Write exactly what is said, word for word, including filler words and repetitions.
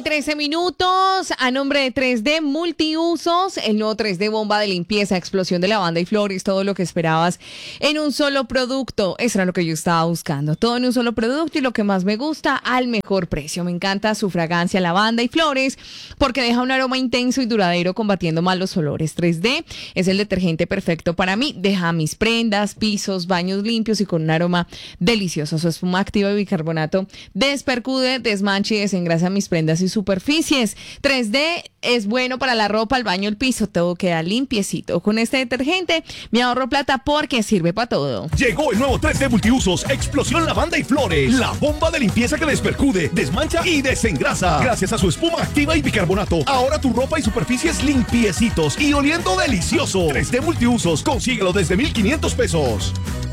trece minutos. A nombre de tres D Multiusos, el nuevo tres D bomba de limpieza, explosión de lavanda y flores, todo lo que esperabas en un solo producto. Eso era lo que yo estaba buscando. Todo en un solo producto y lo que más me gusta, al mejor precio. Me encanta su fragancia lavanda y flores porque deja un aroma intenso y duradero combatiendo malos olores. tres D es el detergente perfecto para mí. Deja mis prendas, pisos, baños limpios y con un aroma delicioso. Su espuma activa y bicarbonato despercude, desmanche y desengrasa mis prendas y superficies. tres D es bueno para la ropa, el baño, el piso, todo queda limpiecito. Con este detergente me ahorro plata porque sirve para todo. Llegó el nuevo tres D Multiusos, explosión lavanda y flores. La bomba de limpieza que despercude, desmancha y desengrasa. Gracias a su espuma activa y bicarbonato, ahora tu ropa y superficies limpiecitos y oliendo delicioso. tres D Multiusos, consíguelo desde mil quinientos pesos.